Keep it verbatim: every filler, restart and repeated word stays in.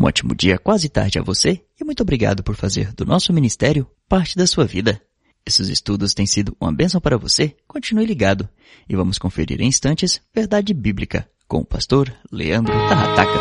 Um ótimo dia, quase tarde a você e muito obrigado por fazer do nosso ministério parte da sua vida. Esses estudos têm sido uma bênção para você. Continue ligado e vamos conferir em instantes Verdade Bíblica com o pastor Leandro Tarrataca.